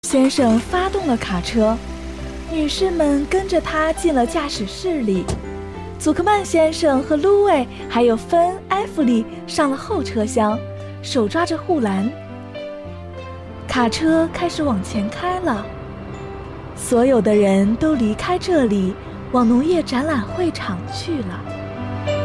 先生发动了卡车，女士们跟着他进了驾驶室里。祖克曼先生和芦苇还有芬·埃弗利上了后车厢，手抓着护栏。卡车开始往前开了，所有的人都离开这里，往农业展览会场去了。